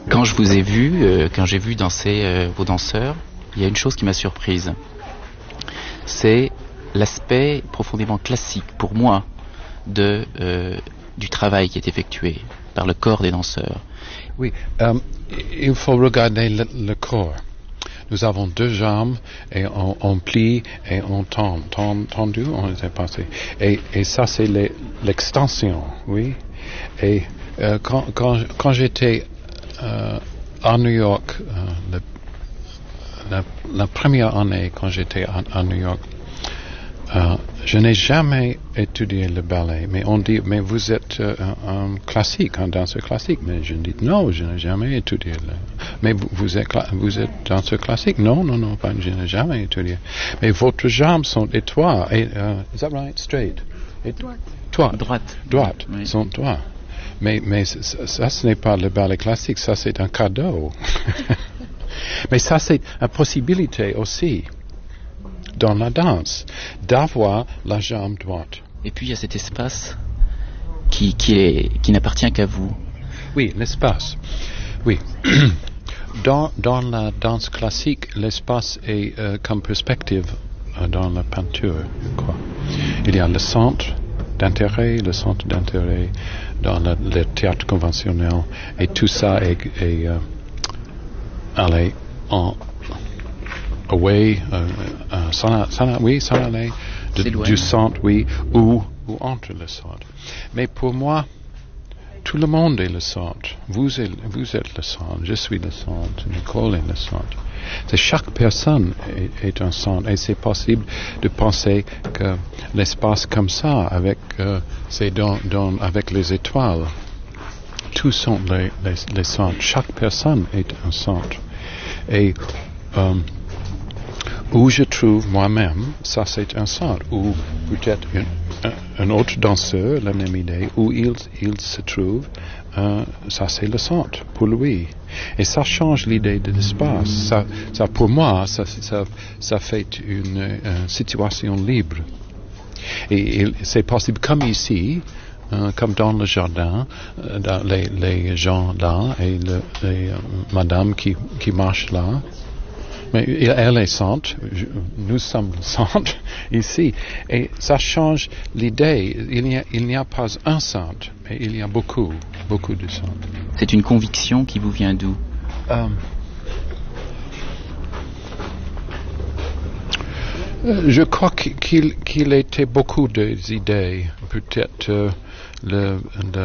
Quand je vous ai vu, quand j'ai vu danser vos danseurs, il y a une chose qui m'a surprise. C'est l'aspect profondément classique, pour moi, du travail qui est effectué par le corps des danseurs. Oui, il faut regarder le corps. Nous avons deux jambes et on plie et on tend. Tendu, on est passé. Et ça, c'est l'extension, oui. Et quand j'étais à New York, la première année quand j'étais à New York, je n'ai jamais étudié le ballet, mais on dit, mais vous êtes un classique, un danseur classique. Mais je dis, non, je n'ai jamais étudié. Mais vous êtes danseur classique? Non, je n'ai jamais étudié. Mais votre jambes sont étroites. Is that right? Straight? Droite. Oui. Sont droites. Mais ça, ce n'est pas le ballet classique, ça c'est un cadeau. Mais ça c'est une possibilité aussi dans la danse, d'avoir la jambe droite. Et puis il y a cet espace qui n'appartient qu'à vous. Oui, l'espace. Oui. Dans la danse classique, l'espace est comme perspective dans la peinture, je crois. Il y a le centre d'intérêt dans le théâtre conventionnel, et tout ça est allé away, s'en aller du centre, oui, ou entre le centre. Mais pour moi, tout le monde est le centre. Vous êtes le centre, je suis le centre, Nicole est le centre. Chaque personne est un centre, et c'est possible de penser que l'espace comme ça, avec avec les étoiles, tous sont les centres. Chaque personne est un centre. Et où je trouve moi-même, ça c'est un centre, où peut-être un autre danseur, la même idée, où il se trouve, ça c'est le centre pour lui. Et ça change l'idée de l'espace. Ça pour moi, ça fait une situation libre. Et c'est possible comme ici, comme dans le jardin, les gens là et les madame qui marchent là. Mais elle est centre, nous sommes le centre ici. Et ça change l'idée. Il n'y a pas un centre, mais il y a beaucoup de centres. C'est une conviction qui vous vient d'où? Je crois qu'il était beaucoup d'idées. Peut-être le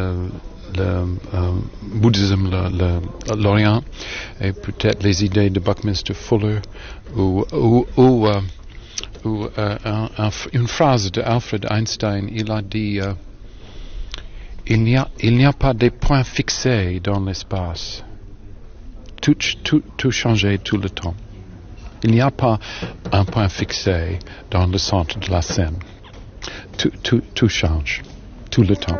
bouddhisme, l'Orient, et peut-être les idées de Buckminster Fuller, ou une phrase d'Alfred Einstein. Il a dit il n'y a pas de points fixés dans l'espace. Tout change tout le temps. Il n'y a pas un point fixé dans le centre de la scène. Tout change tout le temps.